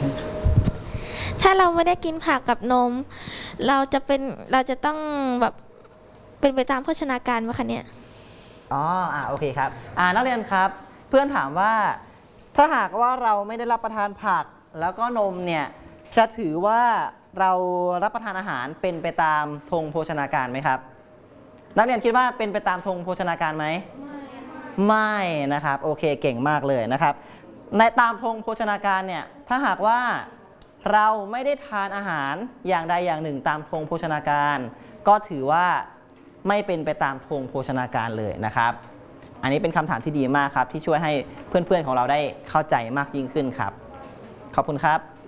ถ้าเราไม่ได้กินผักกับนมเราจะต้องแบบเป็นไปตามโภชนาการไหมคะเนี่ยอ๋อโอเคครับนักเรียนครับเพื่อนถามว่าถ้าหากว่าเราไม่ได้รับประทานผักแล้วก็นมเนี่ยจะถือว่าเรารับประทานอาหารเป็นไปตามธงโภชนาการไหมครับนักเรียนคิดว่าเป็นไปตามธงโภชนาการไหมไม่นะครับโอเคเก่งมากเลยนะครับในตามธงโภชนาการเนี่ยถ้าหากว่าเราไม่ได้ทานอาหารอย่างใดอย่างหนึ่งตามธงโภชนาการก็ถือว่าไม่เป็นไปตามธงโภชนาการเลยนะครับอันนี้เป็นคำถามที่ดีมากครับที่ช่วยให้เพื่อนๆของเราได้เข้าใจมากยิ่งขึ้นครับขอบคุณครับ